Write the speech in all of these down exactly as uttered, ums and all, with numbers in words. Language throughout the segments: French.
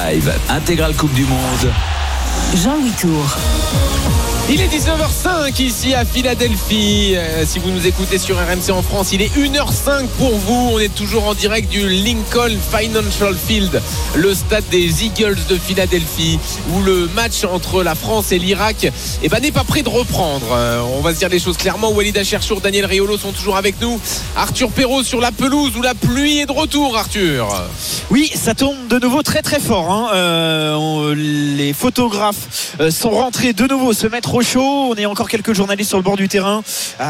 Live, intégrale Coupe du Monde. Jean-Louis Tour. Il est dix-neuf heures cinq ici à Philadelphie. Euh, si vous nous écoutez sur R M C en France, il est une heure cinq pour vous. On est toujours en direct du Lincoln Financial Field, le stade des Eagles de Philadelphie, où le match entre la France et l'Irak eh ben, n'est pas prêt de reprendre. Euh, on va se dire les choses clairement. Walid Cherchour, Daniel Riolo sont toujours avec nous. Arthur Perrault sur la pelouse où la pluie est de retour, Arthur. Oui, ça tombe de nouveau très très fort. Hein. Euh, on, les photographes euh, sont rentrés de nouveau se mettre au chaud. On est encore quelques journalistes sur le bord du terrain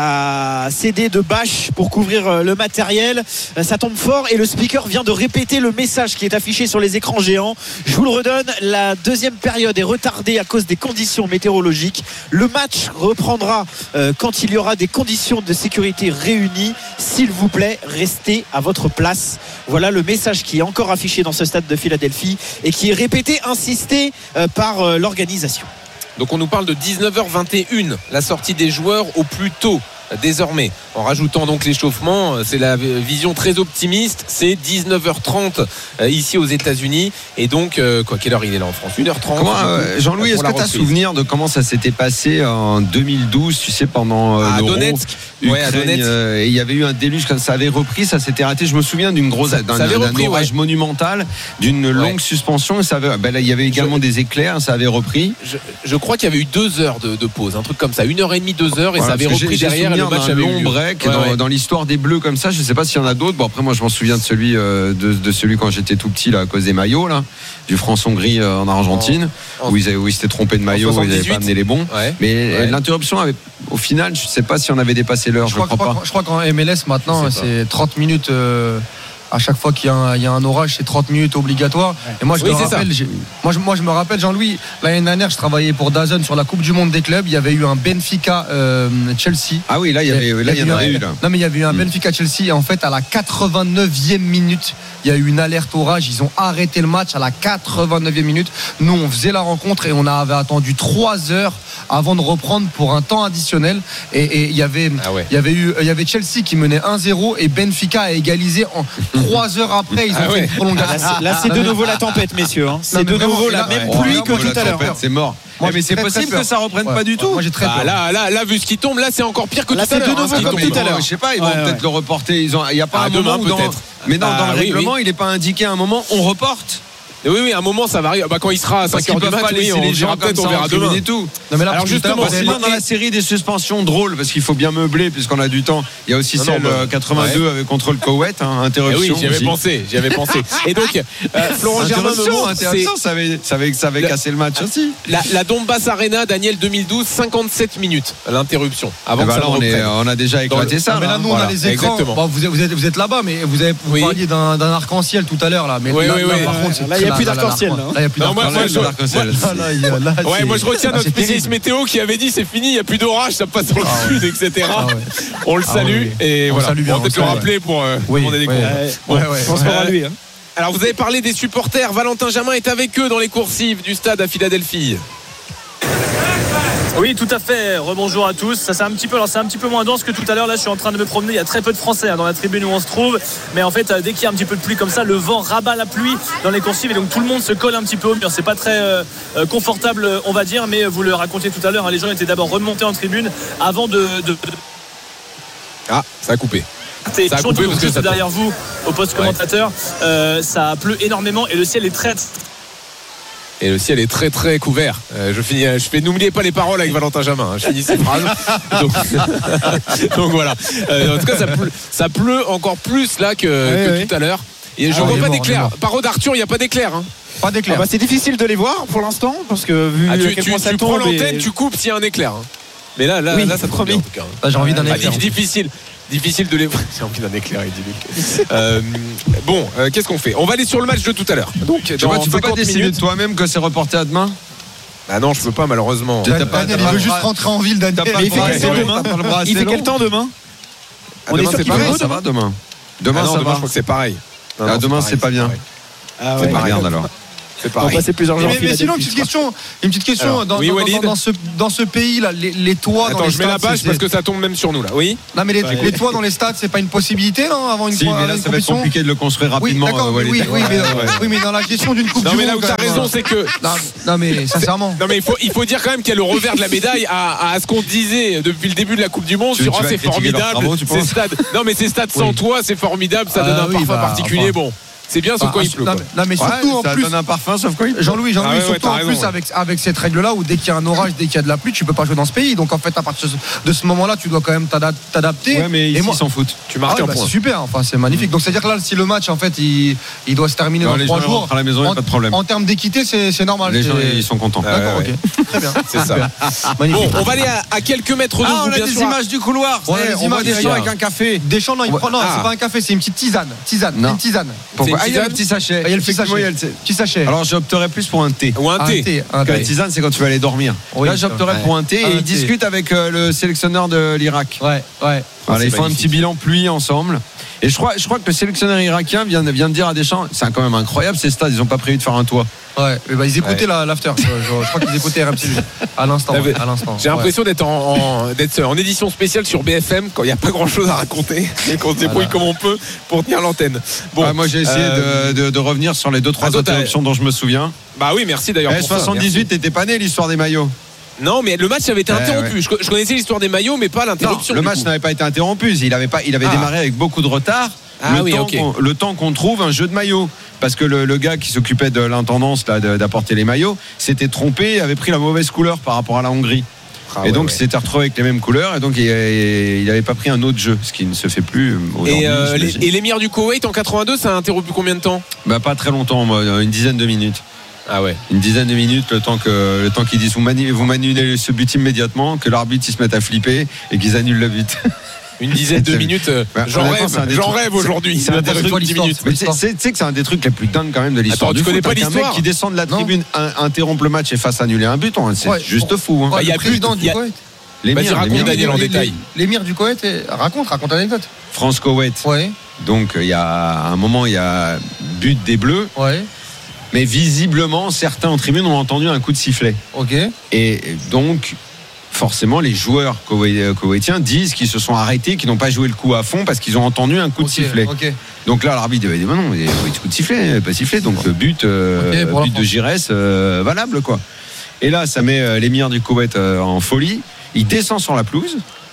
à céder de bâches pour couvrir le matériel. Ça tombe fort et le speaker vient de répéter le message qui est affiché sur les écrans géants. Je vous le redonne, la deuxième période est retardée à cause des conditions météorologiques. Le match reprendra euh, quand il y aura des conditions de sécurité réunies. S'il vous plaît, restez à votre place. Voilà le message qui est encore affiché dans ce stade de Philadelphie et qui est répété, insisté euh, par euh, l'organisation. Donc on nous parle de dix-neuf heures vingt et une, la sortie des joueurs au plus tôt désormais, en rajoutant donc l'échauffement. C'est la vision très optimiste. C'est dix-neuf heures trente ici aux États-Unis et donc quoi, quelle heure il est là en France? une heure trente. Comment, euh, Jean-Louis, est-ce que tu as souvenir de comment ça s'était passé en deux mille douze, tu sais, pendant euh, à l'Euro Donetsk. Ukraine, ouais, à Donetsk. Euh, il y avait eu un déluge quand ça avait repris, ça s'était raté. Je me souviens d'une grosse d'un, d'un repris, orage ouais. monumental, d'une longue ouais. suspension. Et ça avait, ben là, il y avait également je, des éclairs, ça avait repris. Je, je crois qu'il y avait eu deux heures de, de pause, un truc comme ça, une heure et demie, deux heures, et voilà, ça avait repris j'ai, derrière. J'ai et le match avait eu lieu. Break ouais, dans, ouais. dans l'histoire des Bleus comme ça. Je sais pas s'il y en a d'autres. Bon, après moi je m'en souviens de celui euh, de, de celui quand j'étais tout petit là à cause des maillots là, du France-Hongrie euh, en Argentine en, où ils avaient, où ils s'étaient trompés de maillot, où ils n'avaient pas amené les bons. Ouais. Mais ouais. l'interruption avait, au final, je sais pas si on avait dépassé l'heure. Je, je crois, crois pas. Je crois qu'en M L S maintenant c'est trente minutes. Euh... À chaque fois qu'il y a un, il y a un orage, c'est trente minutes obligatoire. Et moi, je oui, me rappelle, moi, je, moi, je me rappelle, Jean-Louis, l'année dernière, je travaillais pour DAZN sur la Coupe du Monde des clubs. Il y avait eu un Benfica euh, Chelsea. Ah oui, là, il y avait, là, il y en avait eu là. Non, mais il y avait eu un mm. Benfica Chelsea. Et en fait, à la quatre-vingt-neuvième minute, il y a eu une alerte orage. Ils ont arrêté le match à la quatre-vingt-neuvième minute. Nous, on faisait la rencontre et on avait attendu trois heures avant de reprendre pour un temps additionnel. Et, et il y avait, ah ouais. il y avait eu, il y avait Chelsea qui menait un zéro et Benfica a égalisé en trois heures après. Ils ont ah fait ouais. une prolongation. Là, c'est, là, c'est de nouveau la tempête, messieurs. Hein. C'est de nouveau la même pluie ouais, que tout à l'heure. C'est mort. Moi, mais c'est possible que ça reprenne ouais. pas du tout. Moi, j'ai très peur. Ah, là, là, là, vu ce qui tombe, là, c'est encore pire que là, tout à l'heure. Là, c'est de nouveau comme tout à l'heure. Je sais pas, ils vont peut-être le reporter. Il n'y a pas un demain, moment où dans, mais non, dans le règlement, il n'est pas indiqué à un moment. On reporte. Et oui, oui, à un moment ça va arriver. Bah, quand il sera à cinq heures du matin, oui, on verra peut-être, on verra demain. Et tout. Non, mais là, alors justement, c'est dans la série des suspensions drôles parce qu'il faut bien meubler puisqu'on a du temps. Il y a aussi non, celle non, bah, quatre-vingt-deux ouais. avec contre le Koweït, hein, interruption. Et oui, j'y avais pensé, j'y avais pensé. Et donc, euh, Florent Germain me montre, c'est... ça avait, ça avait, ça avait la, cassé le match aussi. La, la Donbass Arena, Daniel deux mille douze, cinquante-sept minutes l'interruption. Avant bah que là, ça on, est, on a déjà éclaté le... ça. Ah, mais là, nous, voilà. on a les écrans. Bon, vous, êtes, vous, êtes, vous êtes là-bas, mais vous, avez, vous oui. parliez d'un, d'un arc-en-ciel tout à l'heure là. Mais oui, là, oui, là, oui. par contre, là, il n'y a plus d'arc-en-ciel. Là, il n'y a plus d'arc-en-ciel. Ouais, moi je retiens notre spécialiste météo qui avait dit c'est fini, il n'y a plus d'orage, ça passe dans le ah sud, ouais. et cetera. Ah ouais. On le salue ah ouais. et on voilà. Salue bien, on va peut-être on le rappeler pour euh, oui, demander des ouais, comptes. ouais, bon, ouais, ouais, on se fera lui. Hein. Alors vous avez parlé des supporters. Valentin Jamin est avec eux dans les coursives du stade à Philadelphie. Oui, tout à fait. Rebonjour à tous. Ça, c'est un petit peu, alors c'est un petit peu moins dense que tout à l'heure. Là, je suis en train de me promener. Il y a très peu de Français hein, dans la tribune où on se trouve. Mais en fait, dès qu'il y a un petit peu de pluie comme ça, le vent rabat la pluie dans les coursives et donc tout le monde se colle un petit peu au mur. C'est pas très euh, confortable, on va dire. Mais vous le racontiez tout à l'heure, hein, les gens étaient d'abord remontés en tribune avant de. de... Ah, ça a coupé. C'est toujours derrière vous au poste commentateur. Ouais. Euh, ça pleut énormément et le ciel est très. Et le ciel est très très couvert. Euh, je finis, je fais n'oubliez pas les paroles avec Valentin Jamin. Hein. Je finis ces phrases. Donc, donc voilà. Euh, en tout cas, ça pleut, ça pleut encore plus là que, oui, que oui. tout à l'heure. Et je ah, vois pas mort, d'éclairs. Parole d'Arthur, il n'y a pas d'éclairs. Hein. Pas d'éclairs. Ah bah, c'est difficile de les voir pour l'instant parce que vu ah, tu, à quel tu, point ça tu tombe. prends l'antenne, et... tu coupes s'il y a un éclair. Hein. Mais là, là, oui, là, ça te promet. En tout cas. Ah, j'ai envie d'un éclair. Ah, difficile. Difficile de les voir. J'ai envie d'un éclair, il dit. euh, bon, euh, qu'est-ce qu'on fait? On va aller sur le match de tout à l'heure. Donc, tu, vois, tu peux pas décider minutes... de toi-même que c'est reporté à demain? Ah non, je peux pas malheureusement. Daniel, pas, Daniel, il veut juste rentrer en ville. Daniel. Il fait quel temps demain? Il fait quel temps demain? On est sûr qu'il fait ça va demain. Demain, ça va. Je crois que c'est pareil. Demain, c'est pas bien. C'est pas bien alors. C'est On va pareil. passer plusieurs jours. Mais, mais sinon, une petite question, une petite question Alors, dans, oui, dans, Walid. dans, dans ce, dans ce pays là, les, les toits dans Attends, les je mets la stades, page c'est- parce que ça tombe même sur nous là. Oui. non mais les, Ouais. les toits dans les stades, c'est pas une possibilité non avant une, Si, fois- mais là, une ça va être compétition. compliqué de le construire Oui, rapidement. d'accord, euh, oui, Walid. oui, oui, mais, Ouais. oui, mais dans la gestion d'une coupe Non du mais monde. là où quand t'as même, raison, hein. c'est que. Non, non, mais sincèrement. Non mais il faut, il faut dire quand même qu'il y a le revers de la médaille à, à ce qu'on disait depuis le début de la Coupe du Monde Tu- sur tu ah, vas c'est critiquer leurs formidable, travaux, tu ces penses stades. Non mais ces stades sans Oui. toi, c'est formidable, ça donne Ah un oui, parfum bah, particulier. enfin. Bon, c'est bien sauf Enfin, quand il ah, pleut. non, quoi. mais- non, mais surtout Ouais, en ça plus. donne un parfum, sauf quand il pleut. Jean-Louis, Jean-Louis, Ah ouais, ouais, surtout t'as en raison, plus ouais. avec, avec cette règle-là où dès qu'il y a un orage, dès qu'il y a de la pluie, tu peux pas jouer dans ce pays. Donc en fait, à partir de ce moment-là, tu dois quand même t'ada- t'adapter. Ouais, mais Et ici, moi- ils s'en foutent. Tu Ah marques ouais, un bah, point. c'est super, enfin c'est magnifique. Donc c'est-à-dire que là, si le match en fait il, il doit se terminer Non, dans les trois gens jours, rentrent à la maison, y a en, pas de problème. en termes d'équité, c'est c'est normal. Les gens, c'est- ils sont contents. Ah, D'accord, ouais, ok. Très bien. C'est ça. Magnifique. Bon, on va aller à, à quelques mètres de Ah, vous, on a bien des sûr. images du couloir. Ouais, Ouais, les on images voit des des gens gars. avec un café. Deschamps, non, il prend, non, Ah. c'est pas un café, c'est une petite tisane. Tisane, Non. une tisane. Pourquoi C'est Ah, il y a le tisane. petit sachet. Il y a le petit Effectivement, sachet. il y a le- Petit sachet. Alors j'opterais plus pour un thé. Ou un un thé. thé. Un La thé. tisane, c'est quand tu vas aller dormir. Oui, Là, ça. j'opterais Ouais. pour un thé. Un Et thé. ils discutent avec euh, le sélectionneur de l'Irak. Ouais, ouais. Voilà, c'est ils font un magnifique. petit bilan pluie ensemble. Et je crois, je crois que le sélectionneur irakien vient, de- vient de dire à Deschamps, c'est quand même incroyable ces stades, ils n'ont pas prévu de faire un toit. Ouais, mais bah, ils écoutaient Ouais. la- l'after. Je, je- je crois qu'ils écoutaient R M C à l'instant. Ah, mais- À l'instant. J'ai Ouais. l'impression d'être en, en- d'être en édition spéciale sur B F M quand il n'y a pas grand chose à raconter et qu'on se débrouille Voilà. comme on peut pour tenir l'antenne. Bon, Ah, moi j'ai essayé euh, de, de- de revenir sur les deux trois ah, toi, t'as- interruptions dont je me souviens. Bah oui, merci d'ailleurs. Eh, pour ça, soixante-dix-huit, t'étais pas né l'histoire des maillots. merci. Non, mais le match avait été Ouais, interrompu. Je, je connaissais l'histoire des maillots, mais pas Non, l'interruption. le du match coup. n'avait pas été interrompu. Il avait, pas, il avait Ah. démarré avec beaucoup de retard. Ah le, oui, temps ok. qu'on, le temps qu'on trouve un jeu de maillots. Parce que le, le gars qui s'occupait de l'intendance là, de- d'apporter les maillots s'était trompé, avait pris la mauvaise couleur par rapport à la Hongrie. Ah et ouais, donc ouais. il s'était retrouvé avec les mêmes couleurs. Et donc il n'avait pas pris un autre jeu, ce qui ne se fait plus aujourd'hui. Et, euh, j'imagine. les- et l'émir du Koweït en quatre-vingt-deux, ça a interrompu combien de temps? Bah, pas très longtemps, moi, une dizaine de minutes. Ah ouais. Une dizaine de minutes, le temps que le temps qu'ils disent vous, manu, vous manulez ce but immédiatement, que l'arbitre il se mette à flipper et qu'ils annulent le but. Une dizaine de minutes. euh, Bah, J'en honnêtement, rêve, c'est un des j'en trucs- rêve aujourd'hui. c'est un des Avec trucs- toi, dix minutes. Mais c'est- c'est- tu sais que c'est un des trucs les plus dingues quand même de l'histoire. Attends, du tu connais foot, pas qu'un l'histoire mec qui descend de la Non. tribune, un- interrompt le match et fasse annuler un but, on- c'est Ouais. juste fou. Hein. Bah, il y a le plus président de- du il y a- Koweït. L'émir, Vas-y, raconte, l'émir, Daniel, en Les- les- détail. L'émir du Koweït, eh, raconte, raconte l'anecdote. France Koweït. Ouais, Donc il y a à un moment il y a but des Bleus, ouais, mais visiblement certains en tribune ont entendu un coup de sifflet. ok. Et donc, forcément, les joueurs koweï- koweïtiens disent qu'ils se sont arrêtés, qu'ils n'ont pas joué le coup à fond parce qu'ils ont entendu un coup de Ok, sifflet. Ok. Donc là, l'arbitre dit, bah non, il y a eu coup de sifflet, pas sifflé. Donc, but, euh, Ok, pour la but de France. Giresse, euh, valable, quoi. Et là, ça met euh, l'émir du Koweït euh, en folie. Il descend sur la pelouse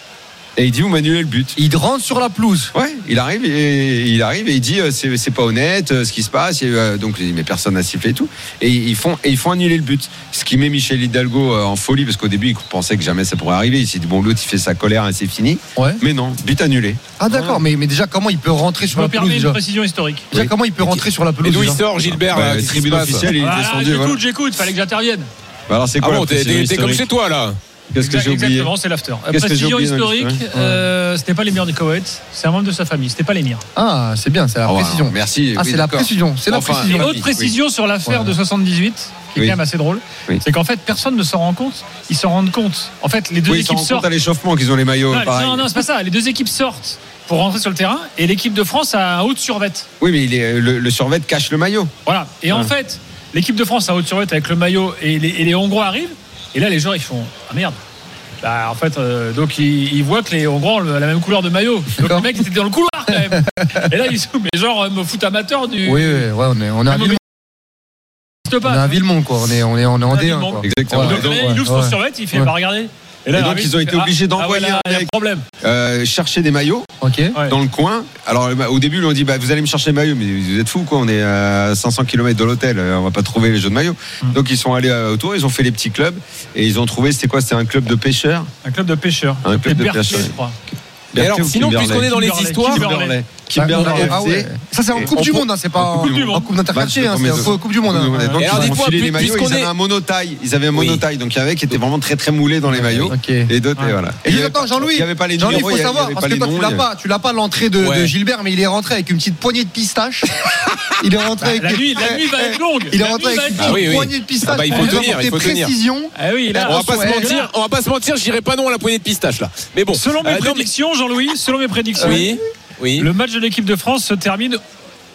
et il dit, vous m'annulez le but. Il rentre sur la pelouse. Ouais, il arrive et il arrive et il dit euh, c'est c'est pas honnête euh, ce qui se passe. Il y a eu, euh, donc il dit, mais personne n'a sifflé et tout. Et ils font et ils font annuler le but. Ce qui met Michel Hidalgo euh, en folie parce qu'au début il pensait que jamais ça pourrait arriver. Il s'est dit bon l'autre il fait sa colère et c'est fini. Ouais. Mais non, but annulé. Ah d'accord, mais, mais déjà comment il peut rentrer Je sur me la pelouse permets une déjà, précision historique. Déjà, Oui. comment il peut rentrer sur la Et pelouse d'où il déjà sort, Gilbert Bah, là, qu'est-ce qui se tribune passe officielle, il est Voilà, descendu. j'écoute, Voilà. j'écoute, fallait que j'intervienne. Bah, alors c'est Ah quoi bon, la t'es précision t'es- t'es comme historique chez toi là. Qu'est-ce que j'ai oublié Exactement, c'est l'after. Qu'est-ce que j'ai Précision oublié dans historique, l'histoire euh, c'était pas l'émir du Koweït, c'est un membre de sa famille, c'était pas l'émir. Ah c'est bien, c'est la Ah, ouais, précision. Merci. Ah oui, c'est la d'accord. précision, c'est la Enfin, précision. Et oui, autre précision sur l'affaire Ouais. de soixante-dix-huit, qui est Oui. quand même assez drôle, Oui. c'est qu'en fait personne ne s'en rend compte, ils s'en rendent compte. En fait, les deux Oui, ils s'en équipes rendent sortent. compte à l'échauffement qu'ils ont les maillots. Non, pareil. non, non, c'est pas ça. Les deux équipes sortent pour rentrer sur le terrain et l'équipe de France a un haut de survêt. Oui, mais il est, le, le survêt cache le maillot. Voilà. Et en Ouais. fait, l'équipe de France a un haut de survêt avec le maillot et les, et les Hongrois arrivent. Et là, les joueurs ils font ah merde. Bah, en fait, euh, donc ils, ils voient que les Hongrois ont le- la même couleur de maillot. Donc D'accord. les mecs étaient dans le couloir quand même. Et là, ils sont mais genre euh, foot amateur du. Oui, oui, ouais, on est, on est à du Villemont, n'existe on est pas. à Villemont, quoi. On est, on est, on est en À D un, Villemont. quoi. Exactement. Ouais. Donc là, Donc, il ouvre son ouais. survêt, il fait Ouais. bah regardez. Et donc, l'arbitre, ils ont il été fait, obligés ah, d'envoyer ah, voilà, un il y a mec. problème. Euh, chercher des maillots. Ok. Ouais. Dans le coin. Alors bah, au début, ils lui ont dit bah, vous allez me chercher le maillot, mais vous êtes fous quoi, on est à cinq cents kilomètres de l'hôtel, euh, on va pas trouver les jeux de maillot. Mm. Donc ils sont allés euh, autour, ils ont fait les petits clubs et ils ont trouvé c'était quoi, c'était un club de pêcheurs. Un club de pêcheurs. Un club de Berkeley, pêcheurs. je crois. Et alors, Berkeley ou sinon, Kimberley puisqu'on est dans les Kimberley, histoires, Kimberley. Kimberley. Ah, Kimberley ah F C. ouais. Ça c'est en Et Coupe en du coupe- Monde, hein, c'est pas en en Coupe du en Monde. Coupe d'interquartier, Match hein, de c'est Commezo. en Coupe du Monde. hein. Donc, Et ils alors, ont dites-moi, filé les pu- maillots, puisqu'on ils avaient est- un monotaille, ils avaient un Oui. monotaille, donc il y avait qui était vraiment très très moulé dans les maillots. Ok. Et d'autres, et voilà. Et il y juste avait attends, pas- Jean-Louis, il y avait pas les Jean-Louis, numéros, il il y faut avait savoir, pas parce les que toi, tu noms, l'as il y pas, tu l'as pas l'entrée de, Ouais. de Gilbert, mais il est rentré avec une petite poignée de pistache. Il est rentré avec La une- nuit, la nuit va être longue. Il est La rentré nuit va avec une être Ah longue. oui, oui. poignée de pistache. Ah bah, il faut pour tenir, apporter il faut tenir. précision. Ah oui, là, on va pas Ouais. se mentir, on va pas se mentir, je dirais pas non à la poignée de pistache là. Mais bon. Selon mes Euh, non, mais- prédictions, Jean-Louis, selon mes prédictions, Oui, oui. le match de l'équipe de France se termine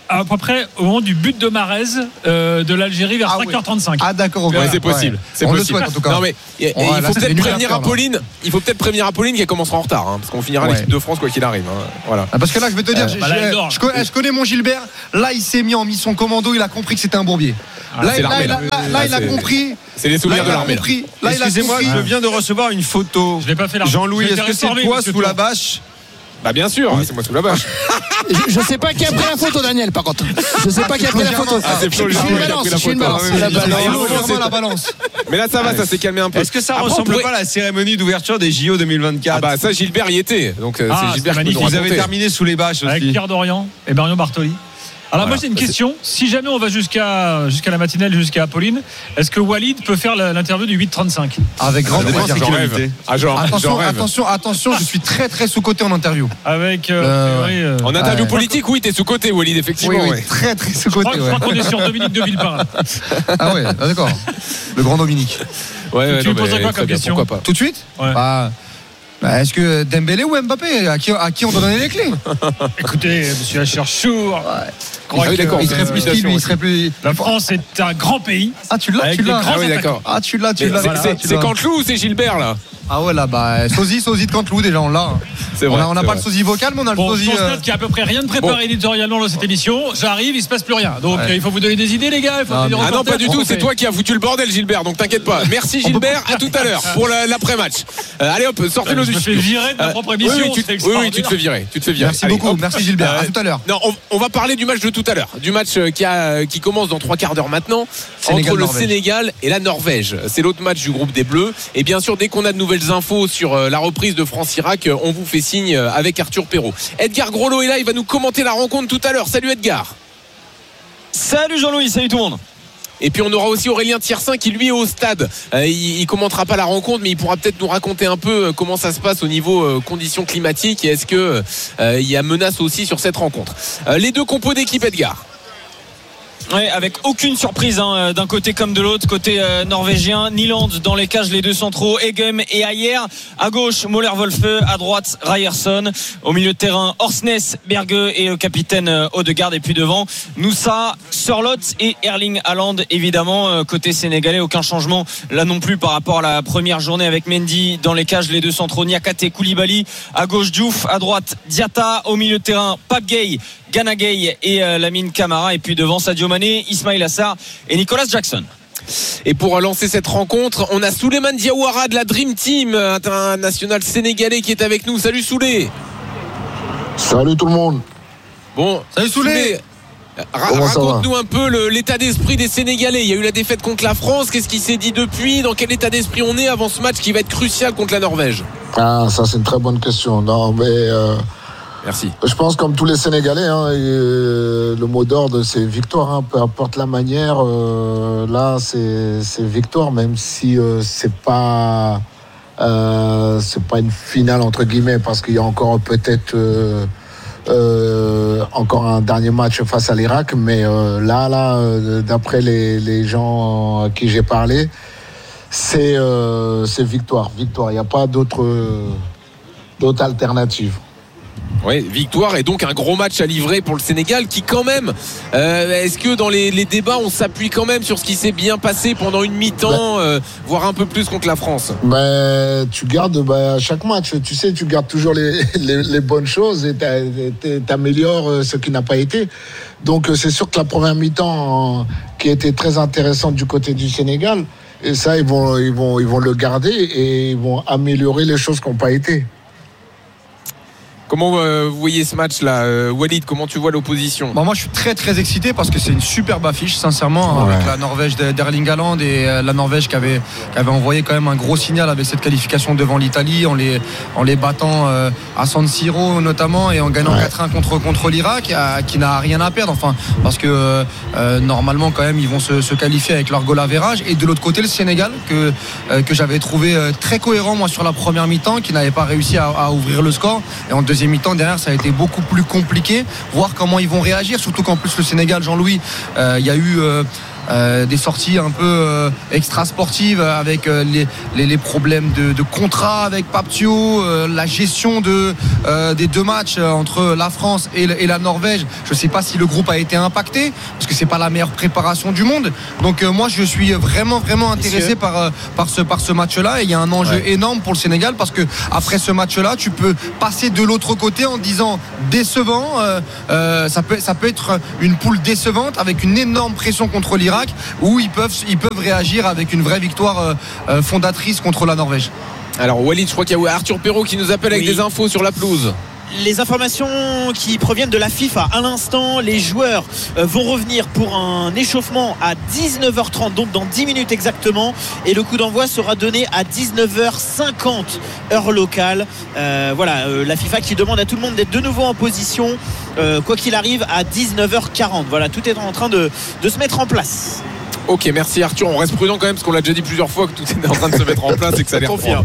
à peu près au moment du but de Mahrez euh, de l'Algérie vers Ah cinq heures trente-cinq. Ah d'accord, Ouais, c'est possible. Ouais. C'est On possible. le souhaite en tout cas. Non mais et- et Ouais, il là, faut c'est peut-être des prévenir nuls à faire, Apolline. Il faut peut-être prévenir Apolline qu'elle commencera en retard, hein, parce qu'on finira Ouais. l'équipe de France quoi qu'il arrive. hein. Voilà. Ah, parce que là, je vais te dire, Euh, j'ai- bah là, j'ai- il dort. je, connais, je connais mon Gilbert. Là, il s'est mis en mission commando. Il a compris que c'était un bourbier. Ah, là, c'est là, l'armée, là, là. là, Là, là, il a c'est- compris. C'est les Là, souvenirs il de a l'armée. là. compris. Là, il a Excusez-moi, compris. je viens de recevoir une photo. Je l'ai pas fait l'armée. Jean-Louis, Je est-ce t'ai que c'est réformé, toi monsieur sous la Tour. bâche? Bah bien sûr, hein, c'est moi sous la bâche. Je, je sais pas qui a pris la photo, Daniel, par contre. Je sais pas qui a pris la photo. Ah, c'est Flo Je suis Germain une qui a balance, pris la je suis une photo. balance. Ah, oui, La oui, balance. oui, oui. Vraiment la balance. Mais là ça va, ça s'est calmé un peu. Est-ce que ça Après, on ressemble pourrait- pas à la cérémonie d'ouverture des J O deux mille vingt-quatre? Ah bah ça Gilbert y était. Donc euh, Ah, c'est Gilbert c'est qui nous magnifique. Vous avez racontait. terminé sous les bâches Avec aussi. Pierre Dorian et Marion Bartoli. Alors Voilà. moi j'ai une question. Si jamais on va jusqu'à jusqu'à la matinale, jusqu'à Apolline, est-ce que Walid peut faire la- l'interview du huit trente-cinq? Avec grand Ça dépend plaisir. c'est qui J'en rêve. l'invité. Ah genre, j'en Attention, rêve. attention, attention, je suis très très sous-côté en interview. Avec euh, Euh, a priori, euh, En interview Ouais. politique, oui, t'es sous côté Walid, effectivement. Oui, oui, ouais. très très je sous-côté. crois, je Ouais. crois qu'on est sur Dominique de Villepin. là. Ah ouais, ah, d'accord. Le grand Dominique. Ouais, ouais, Tu non, me poserais mais quoi très comme bien, question pourquoi pas. Tout de suite Ouais. Bah, bah, est-ce que Dembélé ou Mbappé, à qui, à qui on doit donner les clés? Écoutez, monsieur Acherchour, Ah oui, d'accord. Il serait plus qui, lui, il serait plus. la France est un grand pays. Ah, tu l'as, Avec tu des l'as. grands Ah oui, d'accord. Ah, tu l'as, tu Mais l'as. c'est- voilà, c'est- tu C'est l'as. Canteloup ou c'est Gilbert là? Ah ouais, là, bah, sosie, sosie de Canteloup, déjà, on l'a. hein. C'est On vrai. a- on n'a c'est pas vrai. le sosie vocal, mais on a le Bon, je sosie. euh, constate qu'il n'y a à peu près rien de préparé éditorialement dans cette émission. J'arrive, il se passe plus rien. Donc Ouais. euh, il faut vous donner des idées, les gars. Il faut Non, des mais- Ah non, pas du reportages. tout, c'est toi qui as foutu le bordel, Gilbert, donc t'inquiète pas. Merci Gilbert, à tout à l'heure pour la- l'après-match. Euh, allez hop, sortez-le Je du me fais studio. virer de ma Euh, propre oui, émission. oui, tu, c'est oui, oui, tu te extraordinaire. fais virer. Tu te fais virer. Merci Allez, beaucoup, hop. merci Gilbert. Euh, À tout à l'heure. Non, on, on va parler du match de tout à l'heure, du match euh, qui, a, qui commence dans trois quarts d'heure maintenant entre le Sénégal-Norvège. Sénégal et la Norvège. C'est l'autre match du groupe des Bleus. Et bien sûr, dès qu'on a de nouvelles infos sur euh, la reprise de France-Irak, euh, on vous fait signe euh, avec Arthur Perrault. Edgar Groslo est là, il va nous commenter la rencontre tout à l'heure. Salut Edgar. Salut Jean-Louis, salut tout le monde. Et puis on aura aussi Aurélien Tiersin qui lui est au stade. Euh, il, il commentera pas la rencontre, mais il pourra peut-être nous raconter un peu euh, comment ça se passe au niveau euh, conditions climatiques et est-ce que euh, il y a menace aussi sur cette rencontre. Euh, les deux compos d'équipe, Edgar. Ouais, avec aucune surprise hein, d'un côté comme de l'autre, côté euh, norvégien. Nyland dans les cages, les deux centraux, Egem et Ayer. À gauche, Moller-Wolfe, à droite, Ryerson. Au milieu de terrain, Orsnes, Berge et le capitaine euh, Odegaard. Et puis devant, Noussa, Sørloth et Erling Haaland. Évidemment, euh, côté sénégalais, aucun changement là non plus par rapport à la première journée avec Mendy dans les cages, les deux centraux, Niakate, Koulibaly. À gauche, Diouf. À droite, Diatta. Au milieu de terrain, Pape Gueye, Gana Gueye et euh, Lamine Camara. Et puis devant, Sadio Mané, Ismail Assar et Nicolas Jackson. Et pour lancer cette rencontre, on a Souleymane Diawara de la Dream Team, un national sénégalais qui est avec nous. Salut Souley. Salut tout le monde. Bon, Salut Souley. Ra- Comment ça va raconte-nous un peu le- l'état d'esprit des Sénégalais. Il y a eu la défaite contre la France. Qu'est-ce qui s'est dit depuis? Dans quel état d'esprit on est avant ce match qui va être crucial contre la Norvège? Ah, ça c'est une très bonne question. Non, mais euh, Merci. je pense comme tous les Sénégalais, hein, et, euh, le mot d'ordre c'est victoire, hein, peu importe la manière. euh, là, c'est c'est victoire, même si euh, c'est pas euh, c'est pas une finale entre guillemets, parce qu'il y a encore peut-être euh, euh, encore un dernier match face à l'Irak. Mais euh, là, là, euh, d'après les, les gens à qui j'ai parlé, c'est euh, c'est victoire, victoire. Il n'y a pas d'autre d'autre alternative. Oui, victoire et donc un gros match à livrer pour le Sénégal qui quand même, euh, est-ce que dans les, les débats on s'appuie quand même sur ce qui s'est bien passé pendant une mi-temps, euh, voire un peu plus contre la France? Mais tu gardes bah, à chaque match, tu sais, tu gardes toujours les, les, les bonnes choses et tu améliores ce qui n'a pas été. Donc c'est sûr que la première mi-temps euh, qui a été très intéressante du côté du Sénégal, et ça ils vont, ils vont, ils vont le garder et ils vont améliorer les choses qui n'ont pas été. Comment euh, vous voyez ce match-là, euh, Walid? Comment tu vois l'opposition? Bon, moi je suis très très excité parce que c'est une superbe affiche sincèrement, Ouais. avec la Norvège d'Erling Haaland et euh, la Norvège qui avait, qui avait envoyé quand même un gros signal avec cette qualification devant l'Italie en les, en les battant euh, à San Siro notamment et en gagnant Ouais. quatre un contre, contre l'Irak euh, qui n'a rien à perdre, enfin, parce que euh, euh, normalement quand même ils vont se, se qualifier avec leur goal average. Et de l'autre côté le Sénégal que, euh, que j'avais trouvé euh, très cohérent moi sur la première mi-temps, qui n'avait pas réussi à, à ouvrir le score, et en deuxième mi-temps derrière ça a été beaucoup plus compliqué, voir comment ils vont réagir, surtout qu'en plus le Sénégal, Jean-Louis, euh, il y a eu euh, euh, des sorties un peu euh, extra sportives avec euh, les, les, les problèmes de, de contrat avec Paptio, euh, la gestion de euh, des deux matchs entre la France et, et la Norvège. Je ne sais pas si le groupe a été impacté parce que c'est pas la meilleure préparation du monde. Donc euh, moi je suis vraiment vraiment intéressé par euh, par ce par ce match-là et il y a un enjeu ouais. énorme pour le Sénégal parce que après ce match-là tu peux passer de l'autre côté en disant décevant. Euh, euh, ça peut ça peut être une poule décevante avec une énorme pression contre l'Irak où ils peuvent ils peuvent réagir avec une vraie victoire euh, euh, fondatrice contre la Norvège. Alors Walid, je crois qu'il y a Arthur Perrault qui nous appelle avec oui. des infos sur la pelouse. Les informations qui proviennent de la FIFA à l'instant, les joueurs vont revenir pour un échauffement à dix-neuf heures trente, donc dans dix minutes exactement, et le coup d'envoi sera donné à dix-neuf heures cinquante heure locale. Euh, voilà, euh, la FIFA qui demande à tout le monde d'être de nouveau en position, euh, quoi qu'il arrive, à dix-neuf heures quarante. Voilà, tout est en train de, de se mettre en place. Ok, merci Arthur. On reste prudent quand même parce qu'on l'a déjà dit plusieurs fois que tout est en train de se mettre en place et que ça a l'air fort.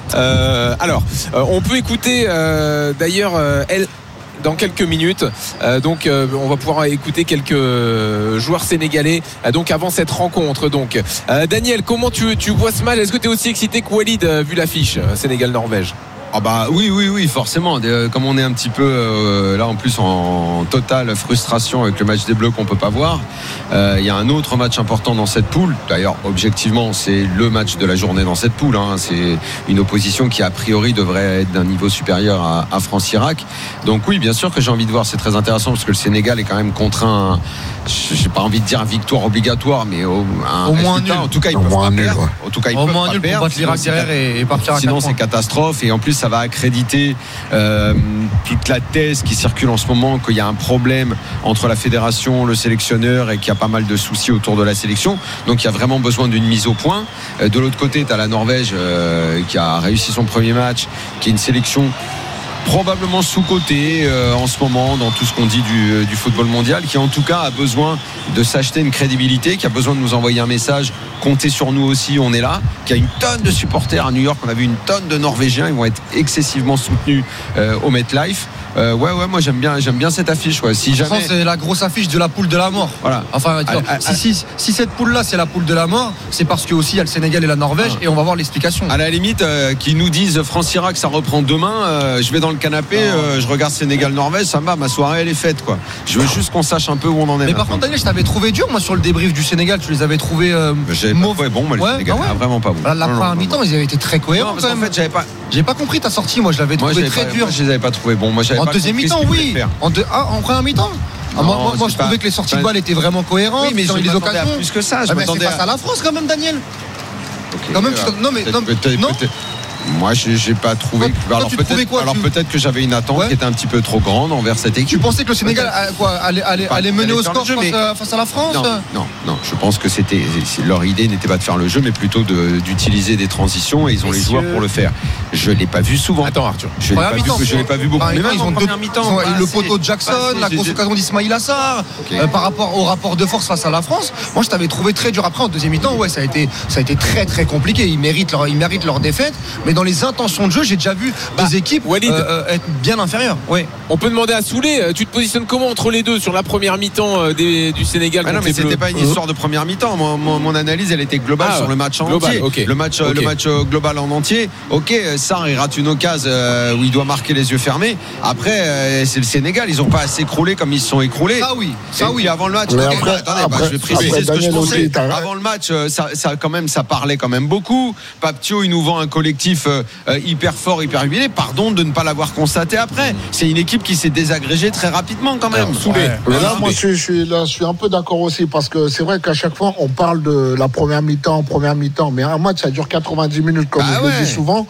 Euh, alors, euh, on peut écouter euh, d'ailleurs euh, elle dans quelques minutes. Euh, donc, euh, on va pouvoir écouter quelques joueurs sénégalais. Euh, donc, avant cette rencontre. Donc, euh, Daniel, comment tu, tu vois ce match ? Est-ce que tu es aussi excité que Walid euh, vu l'affiche euh, Sénégal-Norvège ? Ah bah oui oui oui forcément, comme on est un petit peu euh, là en plus en totale frustration avec le match des Bleus qu'on peut pas voir, il euh, y a un autre match important dans cette poule. D'ailleurs objectivement c'est le match de la journée dans cette poule, hein. C'est une opposition qui a priori devrait être d'un niveau supérieur à, à France-Irak. Donc oui bien sûr que j'ai envie de voir, c'est très intéressant parce que le Sénégal est quand même contraint, j'ai pas envie de dire victoire obligatoire, mais au, un au moins nul. En tout cas ils peuvent pas perdre. En tout cas ils au peuvent moins pas nul perdre. Pour battre l'Irak derrière et, et partir à sinon c'est catastrophe et en plus ça va accréditer euh, toute la thèse qui circule en ce moment qu'il y a un problème entre la fédération, le sélectionneur et qu'il y a pas mal de soucis autour de la sélection. Donc il y a vraiment besoin d'une mise au point. Euh, de l'autre côté, tu as la Norvège euh, qui a réussi son premier match, qui est une sélection probablement sous-cotée euh, en ce moment dans tout ce qu'on dit du, du football mondial, qui en tout cas a besoin de s'acheter une crédibilité, qui a besoin de nous envoyer un message, comptez sur nous aussi, on est là, qui a une tonne de supporters à New York, on a vu une tonne de Norvégiens, ils vont être excessivement soutenus euh, au MetLife. Euh, ouais ouais moi j'aime bien j'aime bien cette affiche ouais. Si jamais c'est la grosse affiche de la poule de la mort. Voilà. Enfin ah, ah, si, si, si cette poule là c'est la poule de la mort, c'est parce que aussi il y a le Sénégal et la Norvège ah. et on va voir l'explication. À la limite euh, qu'ils nous disent France-Irak ça reprend demain, euh, je vais dans le canapé, euh, je regarde Sénégal-Norvège, ça me va, ma soirée elle est faite quoi. Je veux juste qu'on sache un peu où on en est. Mais par contre Daniel, je t'avais trouvé dur moi sur le débrief du Sénégal, tu les avais trouvés euh, mauvais. Bon moi le ouais, Sénégal ah ouais. vraiment pas bon. La, la première mi-temps ils avaient été très cohérents non, quand même. En fait j'avais pas j'ai pas compris ta sortie, moi je l'avais trouvé moi, très pas, dur. Moi je les avais pas trouvés bons. Moi j'avais en pas deuxième mi-temps oui. En, deux, ah, en première mi-temps ah, non, Moi, moi je trouvais pas, que les sorties de balles étaient vraiment cohérentes. Oui, mais dans je les occasions. Plus que ça, je ah, mais c'est face à... à la France quand même, Daniel. Okay, quand même, tu... non mais non, peut-être, non. Peut-être. Moi, j'ai, j'ai pas trouvé. Toi, alors, peut-être, quoi, alors tu... peut-être que j'avais une attente ouais. qui était un petit peu trop grande envers cette équipe. Tu pensais que le Sénégal a, quoi, allait, allait, allait mener au score jeu, face, mais... à, face à la France? Non, non, non. Je pense que c'était leur idée n'était pas de faire le jeu, mais plutôt de, d'utiliser des transitions et ils ont Messieurs... les joueurs pour le faire. Je l'ai pas vu souvent. Attends, Arthur. Je l'ai pas, vu, je l'ai pas vu beaucoup. Mais ils ont deux mi-temps. Le poteau de Jackson, la grosse occasion d'Ismaïl Assar. Par rapport au rapport de force face à la France, moi je t'avais trouvé très dur. Après en deuxième mi-temps, ouais, ça a été, ça a été très très compliqué. Ils méritent leur, ils méritent leur défaite. Mais dans les intentions de jeu, j'ai déjà vu bah, des équipes Walid, euh, être bien inférieures. Oui. On peut demander à Soulé, tu te positionnes comment entre les deux sur la première mi-temps des, du Sénégal? Ah non, mais c'était pas une histoire de première mi-temps. Mon, mon, mon analyse, elle était globale ah, sur le match en global, entier. Okay. Le match, okay. le match global en entier. Ok, Sarr il rate une occasion où il doit marquer les yeux fermés. Après, c'est le Sénégal. Ils n'ont pas assez écroulé comme ils se sont écroulés. Ah oui, ça Et oui. Avant le match, okay, après, bah, attendez, après, bah, je vais préciser ce que je pensais. Aussi, avant le match, ça, ça quand même, ça parlait quand même beaucoup. Paptio, il nous vend un collectif euh, hyper fort, hyper huilé. Pardon de ne pas l'avoir constaté après. C'est une équipe qui s'est désagrégée très rapidement quand même. Ouais. Ouais. Mais là, moi, je suis, je suis, là, je suis un peu d'accord aussi parce que c'est vrai qu'à chaque fois, on parle de la première mi-temps, première mi-temps, mais un match, ça dure quatre-vingt-dix minutes, comme bah je ouais. le dis souvent.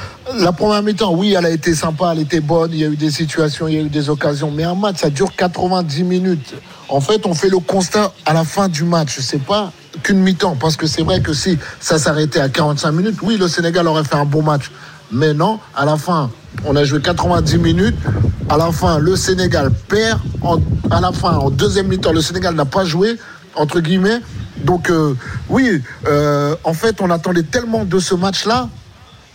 La première mi-temps, oui, elle a été sympa, elle était bonne, il y a eu des situations, il y a eu des occasions, mais un match, ça dure quatre-vingt-dix minutes. En fait, on fait le constat à la fin du match. C'est pas qu'une mi-temps, parce que c'est vrai que si ça s'arrêtait à quarante-cinq minutes, oui, le Sénégal aurait fait un bon match. Mais non, à la fin, on a joué quatre-vingt-dix minutes. À la fin, le Sénégal perd. En, à la fin, en deuxième mi-temps, le Sénégal n'a pas joué, entre guillemets. Donc, euh, oui, euh, en fait, on attendait tellement de ce match-là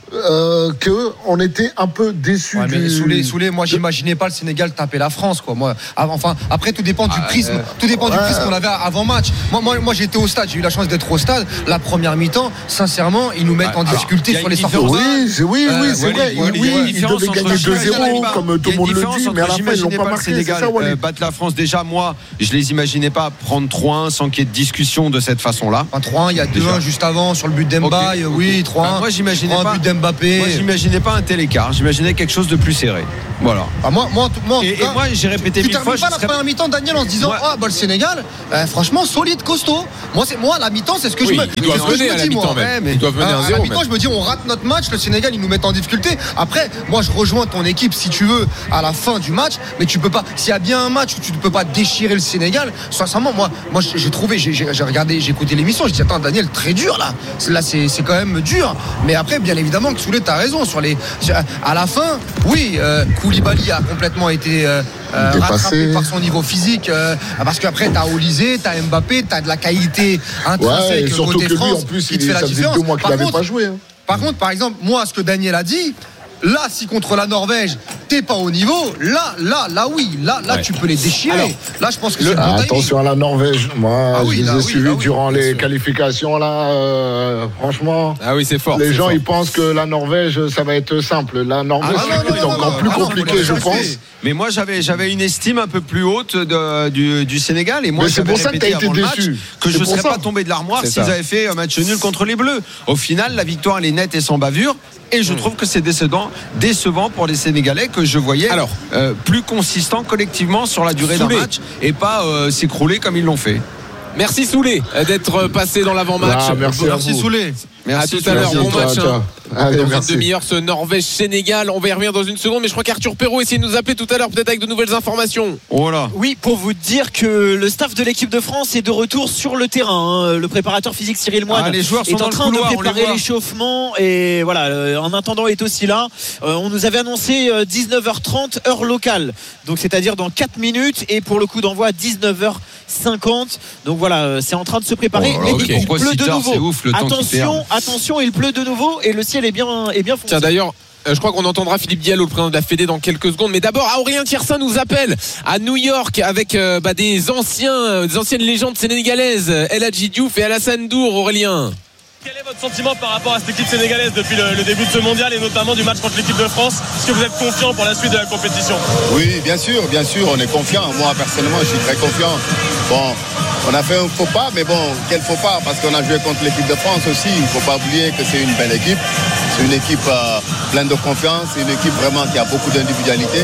euh, que on était un peu déçus. Ouais, du... Soulé, Soulé, moi j'imaginais pas le Sénégal taper la France, quoi. Moi, enfin, après tout dépend du Ah, prisme, euh, tout dépend ouais. du prisme qu'on avait avant match. Moi, moi, moi j'étais au stade, j'ai eu la chance d'être au stade. La première mi-temps, sincèrement, ils nous mettent Ah, en difficulté alors, sur les il y a une sorties. Oui, c'est- oui, Euh, oui, c'est Walid, vrai. Walid, Oui, il y a une ils différence devaient entre gagner deux zéro, j'imaginais pas- comme tout il y le a monde une le différence dit, mais à entre la fin, ils n'ont j'imaginais pas le marqué. C'est Sénégal, ça, euh, Walid. battre la France. Déjà, moi, je les imaginais pas prendre trois un sans qu'il y ait de discussion de cette façon-là. Enfin, trois un, il y a deux un Déjà. juste avant sur le but d'Mbaye. Ok, ok. Oui, trois un. Bah, moi, j'imaginais trois un, pas- but d'Mbappé. Moi, j'imaginais pas un tel écart. J'imaginais quelque chose de plus serré. Voilà. Ah, moi, moi, en tout- moi, en Et, tout cas, et moi, j'ai répété tu mille fois. termines je pas la serais- première mi-temps, Daniel, en se disant Ouais. ah bah le Sénégal, euh, franchement solide, costaud. Moi, c'est moi la mi-temps, c'est ce que Oui, je me. ils doivent c'est ce que je mener me à la dis, moi. mi-temps même. Ouais, mais- Ils doivent mener À, un à la zéro mi-temps, même. je me dis, on rate notre match, le Sénégal, ils nous mettent en difficulté. Après, moi, je rejoins ton équipe, si tu veux, à la fin du match, mais tu peux pas. S'il y a bien un match où tu ne peux pas déchirer le Sénégal, sincèrement, moi, moi, j'ai trouvé, j'ai j'ai- j'ai regardé, j'ai écouté l'émission, je dis, attends, Daniel, très dur là. Là, c'est c'est quand même dur. Mais après, bien évidemment, que Soulé, t'as raison sur les. sur- À la fin, oui, euh, Koulibaly a complètement été. Euh, euh, Dépassé. rattrapé par son niveau physique, euh, parce qu'après t'as Olysée, t'as Mbappé, t'as de la qualité Ouais, intrinsèque et surtout côté que lui, France en plus, qui te il, fait ça la faisait différence. deux mois qu'il Par n'avait contre, pas joué. hein. par contre, par exemple, moi, ce que Daniel a dit, là, si contre la Norvège, t'es pas au niveau, là, là, là, oui, là, là, Ouais. tu peux les déchirer. Alors, là, je pense que le- c'est le bon Ah, timing. attention à la Norvège. Moi, Ah oui, je les là, ai oui, suivis là, oui, durant bien les sûr. qualifications là. euh, franchement, Ah oui, c'est fort. les c'est gens fort. ils pensent que la Norvège ça va être simple. La Norvège Ah, non, non, c'est non, encore non, plus non, non, compliqué, faut les je respecter. pense. Mais moi, j'avais, j'avais une estime un peu plus haute de- du, du Sénégal. Et moi, Mais c'est j'avais pour ça que répété t'as été avant le match déçu. que C'est je ne pour serais ça. pas tombé de l'armoire C'est s'ils ça. avaient fait un match nul contre les Bleus. Au final, la victoire, elle est nette et sans bavure. Et je trouve que c'est décevant, décevant pour les Sénégalais que je voyais Alors. euh, plus consistants collectivement sur la durée d'un Soulé. match et pas euh, s'écrouler comme ils l'ont fait. Merci Soulé euh, d'être passé dans l'avant-match. Ah, merci à Merci vous. Soulé. Merci. à tout à l'heure, Merci, bon ciao, match. ciao. hein. Allez, Dans une merci. demi-heure, ce Norvège-Sénégal. On va y revenir dans une seconde, mais je crois qu'Arthur Perrault essaie de nous appeler tout à l'heure, peut-être avec de nouvelles informations. Oh là. Oui, pour vous dire que le staff de l'équipe de France est de retour sur le terrain. hein. Le préparateur physique Cyril Moine Ah, les joueurs sont est dans en le train couloir, de on les préparer voit. l'échauffement et voilà, euh, en attendant est aussi là. Euh, on nous avait annoncé euh, dix-neuf heures trente heure locale, donc c'est-à-dire dans quatre minutes et pour le coup d'envoi à dix-neuf heures cinquante. Donc voilà, euh, c'est en train de se préparer. Oh là, Mais ok. il pleut Pourquoi si de tard, nouveau. c'est ouf, le temps qu'ils attention, perdent. attention, il pleut de nouveau et le ciel est bien, est bien foncé. Tiens, d'ailleurs. euh, Je crois qu'on entendra Philippe Diallo, le président de la Fédé, dans quelques secondes. Mais d'abord, Aurélien Tiersin nous appelle à New York avec euh, bah, des anciens, euh, des anciennes légendes sénégalaises, El Hadji Diouf et Alassane Dour. Aurélien. Quel est votre sentiment par rapport à cette équipe sénégalaise depuis le, le début de ce mondial et notamment du match contre l'équipe de France? Est-ce que vous êtes confiant pour la suite de la compétition? Oui, bien sûr, bien sûr, on est confiant. Moi, personnellement, je suis très confiant. Bon, on a fait un faux pas, mais bon, quel faux pas? Parce qu'on a joué contre l'équipe de France aussi. Il ne faut pas oublier que c'est une belle équipe. C'est une équipe euh, pleine de confiance. C'est une équipe vraiment qui a beaucoup d'individualité.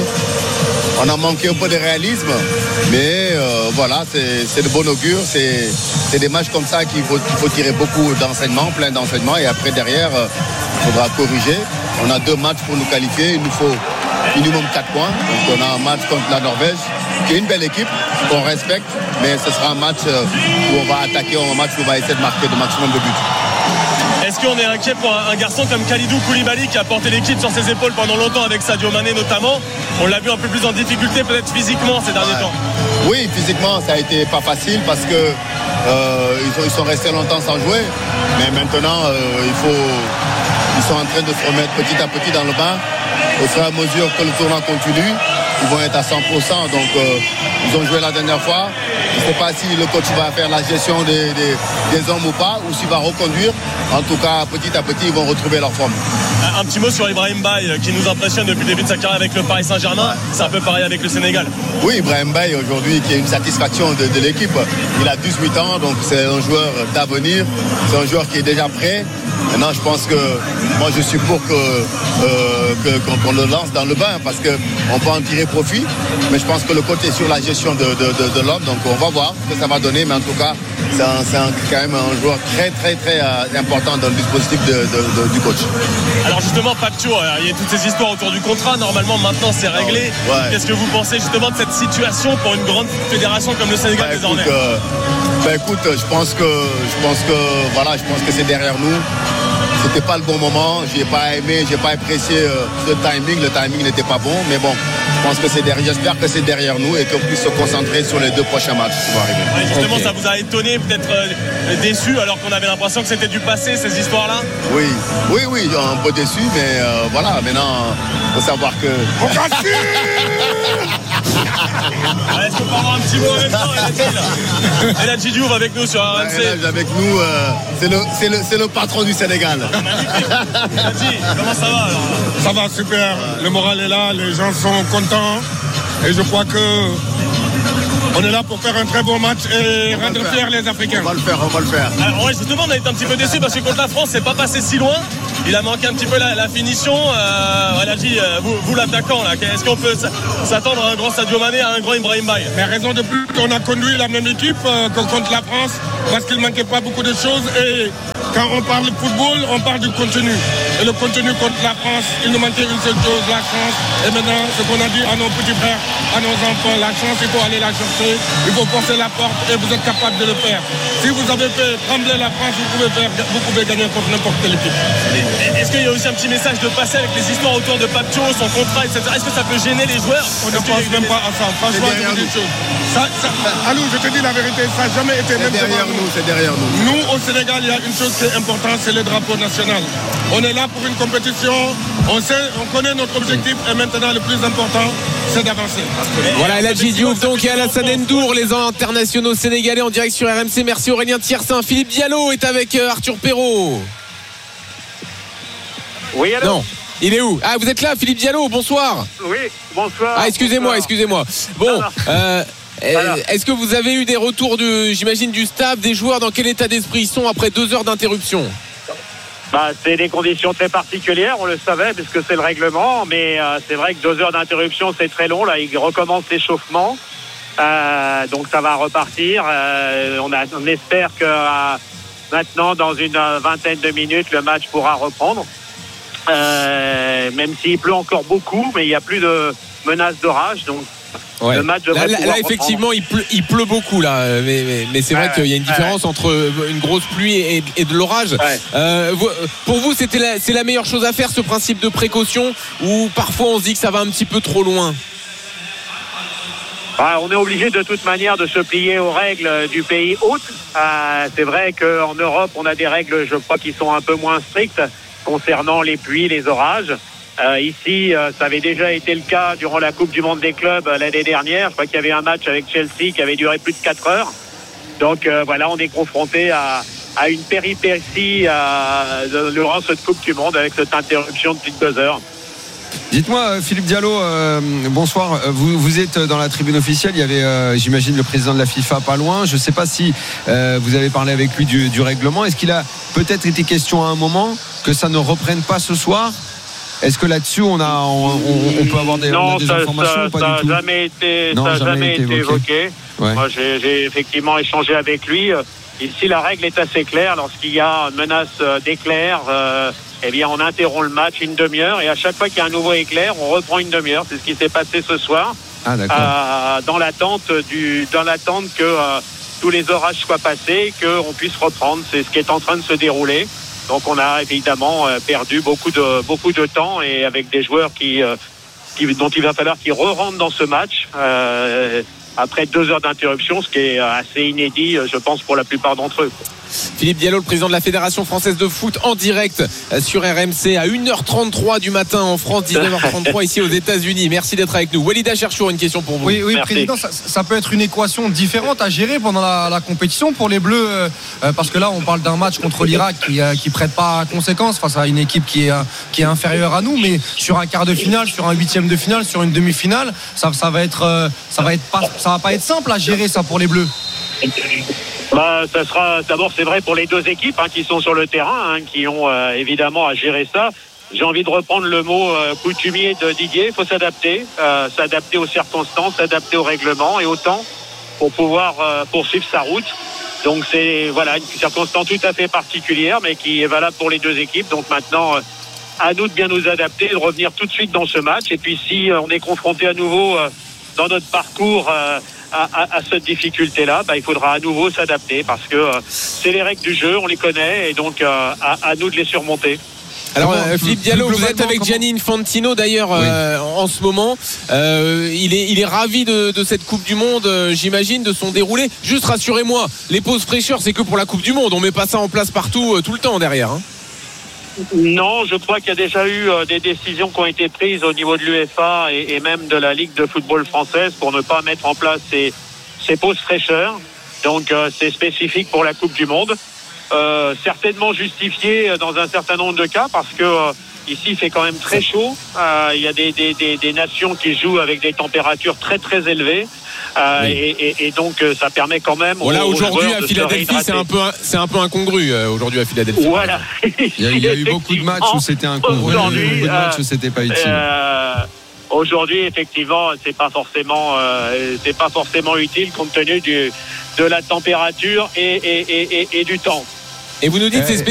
On a manqué un peu de réalisme, mais euh, voilà, c'est, c'est de bon augure. C'est, c'est des matchs comme ça qu'il faut, qu'il faut tirer beaucoup d'enseignements, plein d'enseignements, et après derrière, il euh, faudra corriger. On a deux matchs pour nous qualifier. Il nous faut minimum quatre points. Donc on a un match contre la Norvège, qui est une belle équipe qu'on respecte, mais ce sera un match euh, où on va attaquer, un match où on va essayer de marquer le maximum de buts. Est-ce qu'on est inquiet pour un, un garçon comme Kalidou Koulibaly qui a porté l'équipe sur ses épaules pendant longtemps avec Sadio Mané notamment? On l'a vu un peu plus en difficulté peut-être physiquement ces derniers Ouais. temps. Oui, physiquement, ça a été pas facile parce que euh, ils, sont, ils sont restés longtemps sans jouer. Mais maintenant, euh, il faut, ils sont en train de se remettre petit à petit dans le bain. Au fur et à mesure que le tournoi continue, ils vont être à cent pour cent. Donc, euh, ils ont joué la dernière fois. Je ne sais pas si le coach va faire la gestion des, des, des hommes ou pas, ou s'il va reconduire. En tout cas, petit à petit, ils vont retrouver leur forme. Un, un petit mot sur Ibrahim Baye qui nous impressionne depuis le début de sa carrière avec le Paris Saint-Germain. Ouais. C'est un peu pareil avec le Sénégal. Oui, Ibrahim Baye aujourd'hui qui est une satisfaction de, de l'équipe. Il a dix-huit ans, donc c'est un joueur d'avenir. C'est un joueur qui est déjà prêt. Maintenant, je pense que moi, je suis pour que, euh, que, qu'on, qu'on le lance dans le bain parce qu'on peut en tirer profit. Mais je pense que le côté sur la gestion de, de, de, de l'homme, donc on va voir ce que ça va donner. Mais en tout cas, c'est, un, c'est un, quand même un joueur très, très, très euh, important dans le dispositif de, de, de, du coach. Alors justement, Pape Thiaw, il y a toutes ces histoires autour du contrat. Normalement, maintenant, c'est réglé. Ouais. Qu'est-ce que vous pensez justement de cette situation pour une grande fédération comme le Sénégal bah, désormais? écoute, euh, bah, écoute, je pense que, je pense que, voilà, je pense que c'est derrière nous. C'était pas le bon moment, j'ai pas aimé, j'ai pas apprécié euh, ce timing, le timing n'était pas bon, mais bon, pense que c'est derrière, j'espère que c'est derrière nous et qu'on puisse se concentrer sur les deux prochains matchs qui vont arriver. Ouais, justement, okay. Ça vous a étonné, peut-être euh, déçu, alors qu'on avait l'impression que c'était du passé, ces histoires-là? Oui, oui, oui, un peu déçu, mais euh, voilà, maintenant, il faut savoir que... Ouais, est-ce qu'on peut avoir un petit mot en même temps, El Hadji Diouf avec nous sur R M C. Ouais, avec nous, euh, c'est, le, c'est, le, c'est le patron du Sénégal. Magnifique. El Hadji, comment ça va alors? Ça va super, le moral est là, les gens sont contents et je crois que on est là pour faire un très bon match et rendre fiers les Africains. On va le faire, on va le faire. Alors ouais, justement, on a été un petit peu déçus parce que contre la France, c'est pas passé si loin. Il a manqué un petit peu la, la finition. Euh, El Hadji, vous, vous l'attaquant, là, est-ce qu'on peut s'attendre à un grand Sadio Mané, à un grand Ibrahim Baye? Mais raison de plus qu'on a conduit la même équipe euh, que contre la France parce qu'il manquait pas beaucoup de choses et quand on parle de football, on parle du contenu. Et le contenu contre la France, il nous manquait une seule chose, la chance. Et maintenant, ce qu'on a dit à nos petits frères, à nos enfants, la chance, il faut aller la chercher, il faut forcer la porte et vous êtes capable de le faire. Si vous avez fait trembler la France, vous pouvez, faire, vous pouvez gagner contre n'importe quelle équipe. Est-ce qu'il y a aussi un petit message de passer avec les histoires autour de Pape Thiaw, son contrat, et cetera. Est-ce que ça peut gêner les joueurs? On ne pense même pas à ça. Franchement, je vous dis une chose. Ça, ça, Alou, je te dis la vérité, ça n'a jamais été c'est même derrière nous, nous. c'est derrière nous. Nous, au Sénégal, il y a une chose qui est importante, c'est le drapeau national. On est là pour une compétition, on sait, on connaît notre objectif et maintenant le plus important, c'est d'avancer. Voilà, El Hadji Diouf donc et Alassane Ndour, les internationaux sénégalais en direct sur R M C. Merci Aurélien Thiersin. Philippe Diallo est avec Arthur Perrault. Oui, alors Non. Il est où? Ah, vous êtes là, Philippe Diallo, bonsoir. Oui, bonsoir. Ah, excusez-moi, bonsoir. excusez-moi. Bon, euh, est-ce que vous avez eu des retours, de, j'imagine, du staff, des joueurs? Dans quel état d'esprit ils sont après deux heures d'interruption? Bah, c'est des conditions très particulières, on le savait, puisque c'est le règlement, mais euh, c'est vrai que deux heures d'interruption, c'est très long. Là, ils recommencent l'échauffement, euh, donc ça va repartir. Euh, on, a, on espère que euh, maintenant, dans une vingtaine de minutes, le match pourra reprendre. Euh, même s'il pleut encore beaucoup, mais il n'y a plus de menace d'orage, donc ouais. le match devrait là, là, là effectivement il pleut, il pleut beaucoup là, mais, mais, mais c'est vrai ouais, qu'il y a une différence ouais. entre une grosse pluie et, et de l'orage. Ouais. Euh, vous, pour vous, c'était la, c'est la meilleure chose à faire, ce principe de précaution, ou parfois on se dit que ça va un petit peu trop loin? Ah, on est obligé de toute manière de se plier aux règles du pays hôte. Euh, c'est vrai qu'en Europe, on a des règles, je crois, qui sont un peu moins strictes concernant les pluies, les orages. Euh, ici, euh, ça avait déjà été le cas durant la Coupe du Monde des clubs euh, l'année dernière. Je crois qu'il y avait un match avec Chelsea qui avait duré plus de quatre heures. Donc euh, voilà, on est confronté à, à une péripétie euh, durant cette Coupe du Monde avec cette interruption de plus de deux heures. Dites-moi, Philippe Diallo, euh, bonsoir. Vous, vous êtes dans la tribune officielle. Il y avait, euh, j'imagine, le président de la FIFA pas loin. Je ne sais pas si euh, vous avez parlé avec lui du, du règlement. Est-ce qu'il a peut-être été question à un moment que ça ne reprenne pas ce soir? Est-ce que là-dessus, on, a, on, on, on peut avoir des, non, on a des ça, informations ça, ou pas ça du tout? jamais été, non, ça n'a jamais, jamais été été évoqué. évoqué. Ouais. Moi, j'ai, j'ai effectivement échangé avec lui. Ici, la règle est assez claire. Lorsqu'il y a une menace d'éclair, euh, eh bien, on interrompt le match une demi-heure. Et à chaque fois qu'il y a un nouveau éclair, on reprend une demi-heure. C'est ce qui s'est passé ce soir. Ah, d'accord. Euh, dans l'attente du, dans l'attente que euh, tous les orages soient passés, qu'on puisse reprendre. C'est ce qui est en train de se dérouler. Donc, on a évidemment euh, perdu beaucoup de, beaucoup de temps et avec des joueurs qui, euh, qui, dont il va falloir qu'ils re-rentrent dans ce match. Euh, après deux heures d'interruption, ce qui est assez inédit, je pense, pour la plupart d'entre eux. Philippe Diallo, le président de la Fédération française de foot, en direct sur R M C à une heure trente-trois du matin en France, dix-neuf heures trente-trois ici aux États-Unis. Merci d'être avec nous. Walid Acharchour, une question pour vous. Oui, oui, président, ça, ça peut être une équation différente à gérer pendant la, la compétition pour les Bleus, euh, parce que là, on parle d'un match contre l'Irak qui euh, qui prête pas à conséquence face à une équipe qui est euh, qui est inférieure à nous, mais sur un quart de finale, sur un huitième de finale, sur une demi-finale, ça, ça va être euh, ça va être pas ça va pas être simple à gérer ça pour les Bleus. Bah, ça sera d'abord, c'est vrai pour les deux équipes hein, qui sont sur le terrain, hein, qui ont euh, évidemment à gérer ça. J'ai envie de reprendre le mot euh, coutumier de Didier. Il faut s'adapter, euh, s'adapter aux circonstances, s'adapter au règlement et au temps pour pouvoir euh, poursuivre sa route. Donc c'est voilà une circonstance tout à fait particulière, mais qui est valable pour les deux équipes. Donc maintenant, euh, à nous de bien nous adapter, de revenir tout de suite dans ce match. Et puis si euh, on est confronté à nouveau euh, dans notre parcours euh, À, à, à cette difficulté-là, bah, il faudra à nouveau s'adapter parce que euh, c'est les règles du jeu, on les connaît et donc euh, à, à nous de les surmonter. Alors Comment, euh, Philippe plus- Diallo, plus vous êtes globalement, avec comment- Gianni Infantino d'ailleurs Oui. euh, en ce moment. Euh, il, est, il est ravi de, de cette Coupe du Monde, euh, j'imagine, de son déroulé. Juste rassurez-moi, les pauses fraîcheurs, c'est que pour la Coupe du Monde. On met pas ça en place partout, euh, tout le temps derrière. Hein. Non, je crois qu'il y a déjà eu euh, des décisions qui ont été prises au niveau de l'U F A et, et même de la Ligue de football française pour ne pas mettre en place ces, ces pauses fraîcheurs. Donc euh, c'est spécifique pour la Coupe du Monde. Euh, certainement justifié dans un certain nombre de cas parce que euh, ici il fait quand même très chaud. Euh, il y a des, des, des, des nations qui jouent avec des températures très très élevées. Euh, Oui. et, et, et donc euh, ça permet quand même Voilà, aux, aux aujourd'hui joueurs à de se Philadelphie, c'est réhydrater. un peu, c'est un peu incongru euh, aujourd'hui à Philadelphie. Voilà. Il y a, il y a eu beaucoup de matchs où c'était incongru, il y a eu beaucoup de matchs où c'était pas utile. Euh, aujourd'hui, effectivement, c'est pas forcément, euh, c'est pas forcément utile compte tenu du, de la température et, et, et, et, et du temps. Et vous nous dites Euh, c'est spécifique